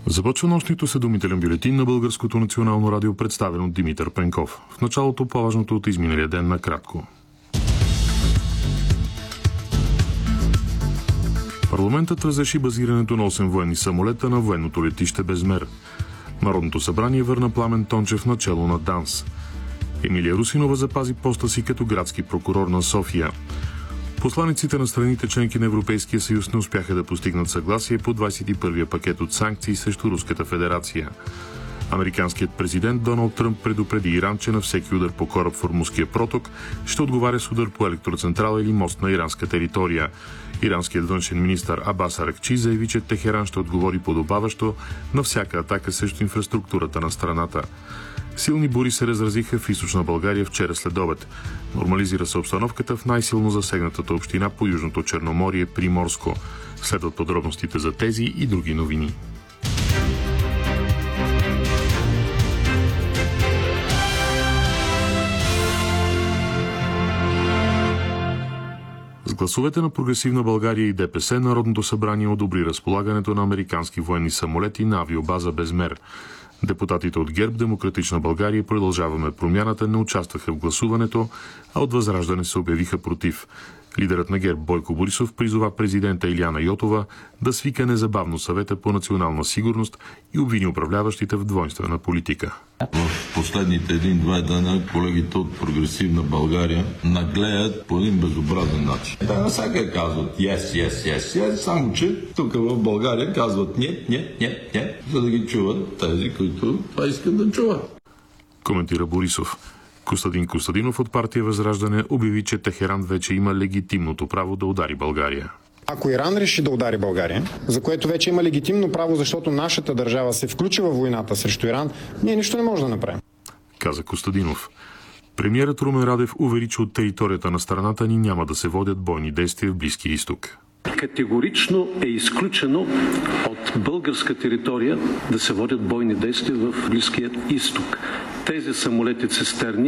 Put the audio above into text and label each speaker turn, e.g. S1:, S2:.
S1: Започва нощният осведомителен бюлетин на Българското национално радио, представен от Димитър Пенков. В началото по-важното от изминалия ден накратко. Парламентът разреши базирането на 8 военни самолета на военното летище Безмер. Народното събрание върна Пламен Тончев начело на ДАНС. Емилия Русинова запази поста си като градски прокурор на София. Посланиците на страните членки на Европейския съюз не успяха да постигнат съгласие по 21-я пакет от санкции срещу Руската федерация. Американският президент Доналд Тръмп предупреди Иран, че на всеки удар по кораб в Ормузския проток ще отговаря с удар по електроцентрала или мост на иранска територия. Иранският външен министър Абас Аракчи заяви, че Техеран ще отговори подобаващо на всяка атака срещу инфраструктурата на страната. Силни бури се разразиха в източна България вчера след обед. Нормализира се обстановката в най-силно засегнатата община по Южното Черноморие Приморско. Следват подробностите за тези и други новини. С гласовете на Прогресивна България и ДПС Народното събрание одобри разполагането на американски военни самолети на авиобаза Безмер. Депутатите от ГЕРБ, Демократична България и Продължаваме промяната не участваха в гласуването, а от Възраждане се обявиха против. Лидерът на ГЕРБ Бойко Борисов призова президента Илияна Йотова да свика незабавно съвета по национална сигурност и обвини управляващите в двойствена политика.
S2: В последните 1-2 дена колегите от Прогресивна България наглеят по един безобразен начин. Те навсякъде казват yes, само че тук в България казват нет, за да ги чуват тези, които това искат да чуват.
S1: Коментира Борисов. Костадин Костадинов от партия Възраждане обяви, че Техеран вече има легитимното право да удари България.
S3: Ако Иран реши да удари България, за което вече има легитимно право, защото нашата държава се включи във войната срещу Иран, ние нищо не можем да направим.
S1: Каза Костадинов. Премиерът Румен Радев увери, че от територията на страната ни няма да се водят бойни действия в Близкия изток.
S4: Категорично е изключено от българска територия да се водят бойни действия в Близкия изток. Тези самолети цистерни